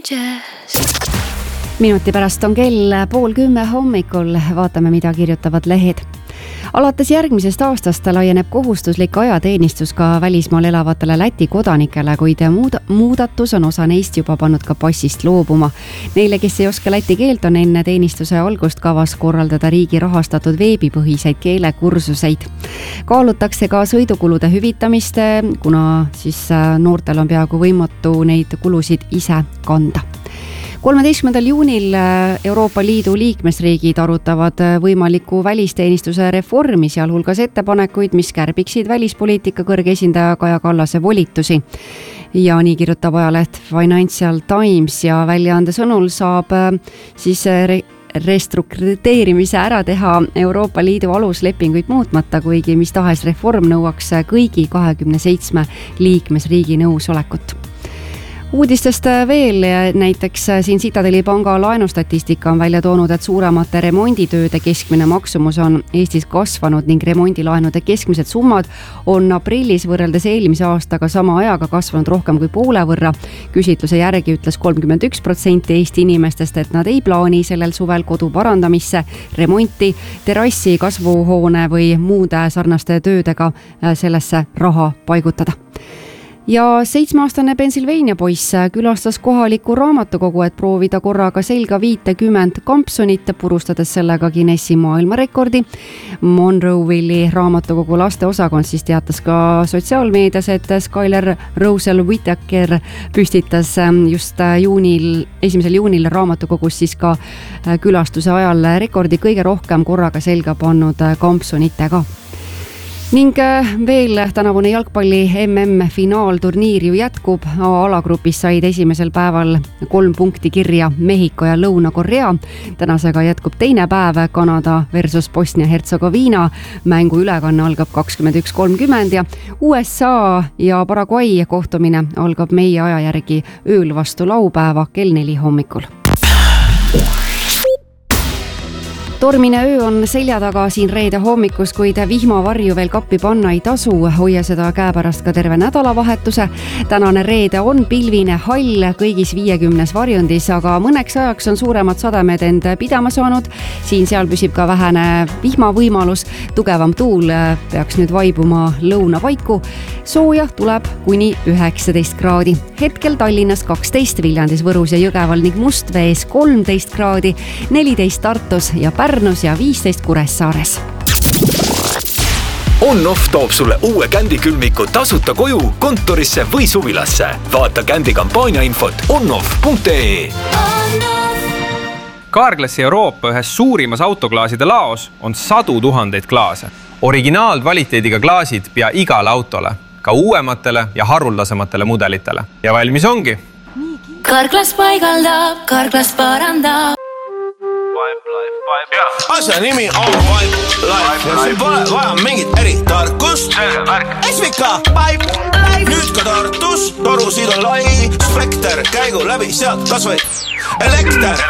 Minuti pärast on kell 9:30 hommikul, vaatame mida kirjutavad lehed. Alates järgmisest aastast laieneb kohustuslik ajateenistus ka välismaal elavatele Läti kodanikele, kuid muudatus on osa neist juba pannud ka passist loobuma. Neile, kes ei oska läti keelt, on enne teenistuse algust kavas korraldada riigi rahastatud veebipõhiseid keelekursuseid. Kaalutakse ka sõidukulude hüvitamist, kuna siis noortel on peaaegu võimatu neid kulusid ise kanda. 13. juunil Euroopa Liidu liikmesriigid arutavad võimaliku välisteenistuse reformi, sealhulgas ettepanekuid, mis kärbiksid välispoliitika kõrge esindaja Kaja Kallase volitusi. Ja nii kirjutab ajaleht Financial Times ja väljaande sõnul saab siis restruktureerimise ära teha Euroopa Liidu aluslepinguid muutmata, kuigi mis tahes reform nõuaks kõigi 27 liikmesriigi nõusolekut. Uudistest veel, näiteks siin Citadeli panga laenustatistika on välja toonud, et suuremate remonditööde keskmine maksumus on Eestis kasvanud ning remondilaenude keskmised summad on aprillis võrreldes eelmise aastaga sama ajaga kasvanud rohkem kui poole võrra. Küsitluse järgi ütles 31% Eesti inimestest, et nad ei plaani sellel suvel kodu parandamisse, remonti, terrassi, kasvuhoone või muude sarnaste töödega sellesse raha paigutada. Ja 7-aastane Pennsylvania poiss külastas kohalikku raamatukogu, et proovida korraga selga 50 kampsunit, purustades sellega Guinessi maailmarekordi. Monroeville'i raamatukogu laste osakond siis teatas ka sotsiaalmeedias, et Skyler Rosel Whittaker püstitas just 1. juunil raamatukogus siis ka külastuse ajal rekordi kõige rohkem korraga selga pannud kampsunitega. Ning veel tänavune jalgpalli MM-finaalturniir ju jätkub. Alagrupis said esimesel päeval 3 punkti kirja Mehhiko ja Lõuna-Korea. Tänasega jätkub teine päev Kanada versus Bosnia-Hertsegoviina. Mängu ülekanne algab 21:30 ja USA ja Paraguay kohtumine algab meie aja järgi ööl vastu laupäeva kell 4 hommikul. Tormine öö on selja taga siin reede hommikus, kuid vihmavarju veel kappi panna ei tasu. Hoia seda käepärast ka terve nädalavahetuse. Tänane reede on pilvine hall kõigis 50 varjundis, aga mõneks ajaks on suuremad sademed end pidama saanud. Siin-seal püsib ka vähene vihmavõimalus. Tugevam tuul peaks nüüd vaibuma lõunapaiku. Sooja tuleb kuni 19 kraadi. Hetkel Tallinnas 12, Viljandis, Võrus ja Jõgeval ning Mustvees 13 kraadi, 14 Tartus ja Pärnus ja 15 Kuressaares. On-Off toob sulle uue Kändi külmiku tasuta koju, kontorisse või suvilasse. Vaata Kändi kampaania infot onoff.ee. Carglassi Euroopa ühes suurimas autoklaaside laos on 100 000 klaase. Originaalkvaliteediga klaasid pea igale autole, ka uuematele ja haruldasematele mudelitele. Ja valmis ongi. Carglass paigaldab, Carglass parandab. Asja nimi on Pipe Life ja siin pole vaja mingit eritarkust. SVK Pipe Life. Nüüd ka Tartus, torusid on lai, spekter, käigu läbi sealt kas või elekter.